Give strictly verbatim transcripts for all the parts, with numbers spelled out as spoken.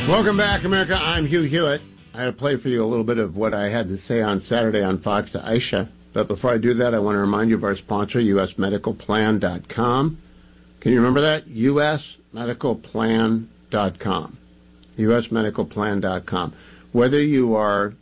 Welcome back, America. I'm Hugh Hewitt. I had to play for you a little bit of what I had to say on Saturday on Fox to Aisha. But before I do that, I want to remind you of our sponsor, U S medical plan dot com. Can you remember that? U S medical plan dot com. U S medical plan dot com. Whether you are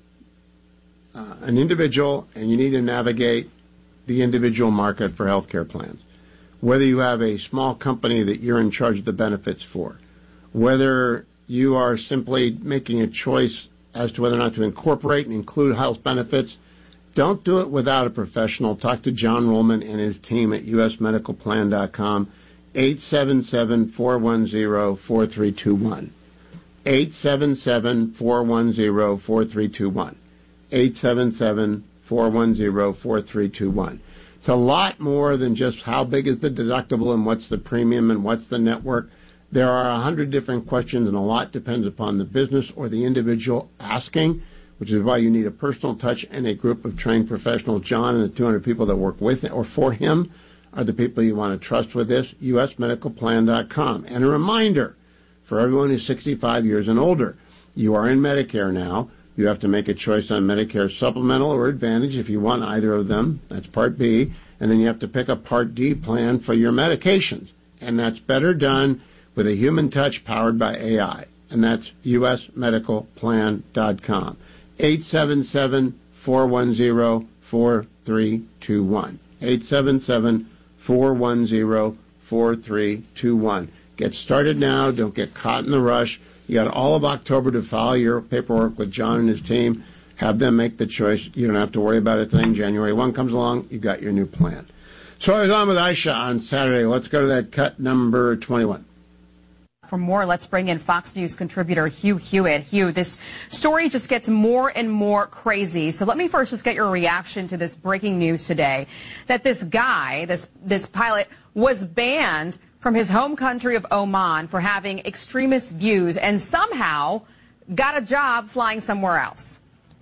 uh, an individual and you need to navigate the individual market for healthcare plans, whether you have a small company that you're in charge of the benefits for, whether you are simply making a choice as to whether or not to incorporate and include health benefits, don't do it without a professional. Talk to John Rollman and his team at U S medical plan dot com, eight seven seven, four one zero, four three two one. eight seven seven, four one zero, four three two one. eight seven seven, four one zero, four three two one. It's a lot more than just how big is the deductible and what's the premium and what's the network. There are a hundred different questions, and a lot depends upon the business or the individual asking, which is why you need a personal touch and a group of trained professionals. John and the two hundred people that work with or for him are the people you want to trust with this, U S medical plan dot com. And a reminder, for everyone who's sixty-five years and older, you are in Medicare now. You have to make a choice on Medicare Supplemental or Advantage if you want either of them. That's Part B. And then you have to pick a Part D plan for your medications. And that's better done with a human touch powered by A I. And that's U S medical plan dot com. eight seven seven, four one zero, four three two one. eight seven seven, four one zero, four three two one. Get started now. Don't get caught in the rush. You got all of October to file your paperwork with John and his team. Have them make the choice. You don't have to worry about a thing. January first comes along, you got your new plan. So I was on with Aisha on Saturday. Let's go to that cut number twenty-one. For more, let's bring in Fox News contributor Hugh Hewitt. Hugh, this story just gets more and more crazy. So let me first just get your reaction to this breaking news today, that this guy, this this pilot, was banned from his home country of Oman for having extremist views and somehow got a job flying somewhere else.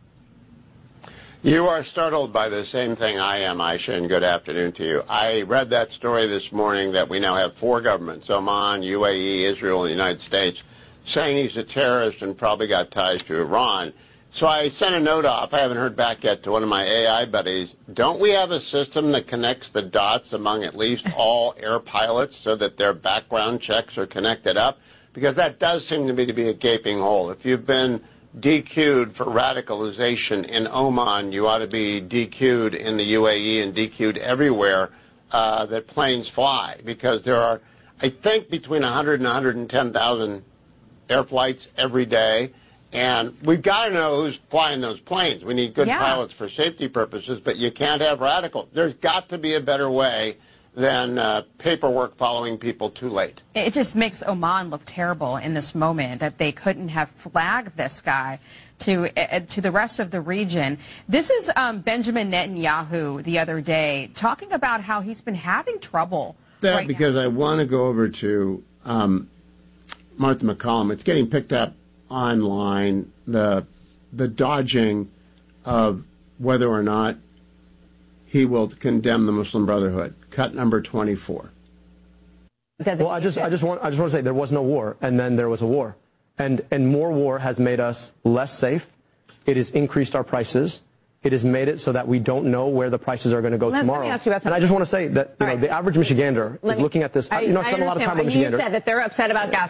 You are startled by the same thing I am, Aisha, and good afternoon to you. I read that story this morning that we now have four governments, Oman, U A E, Israel, and the United States, saying he's a terrorist and probably got ties to Iran. So I sent a note off, I haven't heard back yet, to one of my A I buddies. Don't we have a system that connects the dots among at least all air pilots so that their background checks are connected up? Because that does seem to me to be a gaping hole. If you've been D Q'd for radicalization in Oman, you ought to be D Q'd in the U A E and D Q'd everywhere uh, that planes fly, because there are, I think, between one hundred and one hundred ten thousand air flights every day, and we've got to know who's flying those planes. We need good yeah. pilots for safety purposes, but you can't have radicals. There's got to be a better way than uh, paperwork following people too late. It just makes Oman look terrible in this moment, that they couldn't have flagged this guy to uh, to the rest of the region. This is um, Benjamin Netanyahu the other day talking about how he's been having trouble. That right because now. I want to go over to um, Martha McCallum. It's getting picked up online, the the dodging of whether or not he will condemn the Muslim Brotherhood. Cut number twenty-four. Well, I just, I just want, I just want to say there was no war, and then there was a war, and and more war has made us less safe. It has increased our prices. It has made it so that we don't know where the prices are going to go let, tomorrow. Let me ask you about and I just want to say that you know, right. the average Michigander let is me, looking at this. I, you know, I I spend a lot of time on You Michigander. said that they're upset about gas